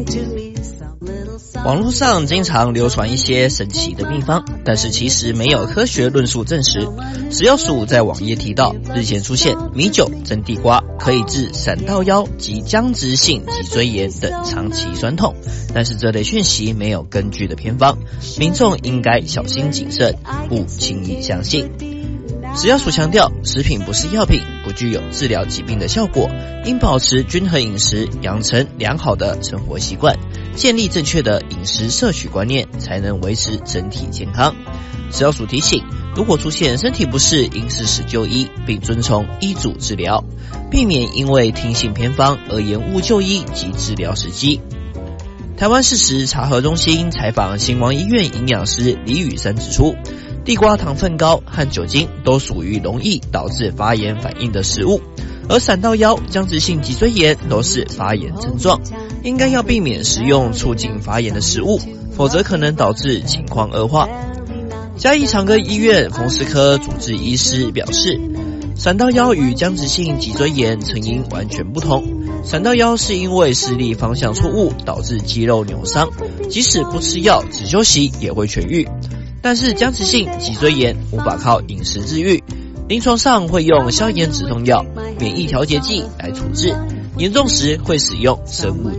网络上经常流传一些神奇的秘方，但是其实没有科学论述证实。食药署在网页提到，日前出现米酒蒸地瓜可以治闪到腰及僵直性脊椎炎等长期酸痛，但是这类讯息没有根据的偏方，民众应该小心谨慎，勿轻易相信。食药署强调，食品不是药品，不具有治疗疾病的效果，应保持均衡饮食，养成良好的生活习惯，建立正确的饮食摄取观念，才能维持整体健康。食药署提醒，如果出现身体不适，应适时就医，并遵从医嘱治疗，避免因为听信偏方而延误就医及治疗时机。台湾事实查核中心采访新光医院营养师李宇山指出，地瓜糖分高和酒精都属于容易导致发炎反应的食物，而闪到腰、僵直性脊椎炎都是发炎症状，应该要避免食用促进发炎的食物，否则可能导致情况恶化。嘉义长庚医院风湿科主治医师表示，闪到腰与僵直性脊椎炎成因完全不同，闪到腰是因为视力方向错误导致肌肉扭伤，即使不吃药只休息也会痊愈。但是僵直性脊椎炎无法靠饮食治愈，临床上会用消炎止痛药、免疫调节剂来处置，严重时会使用生物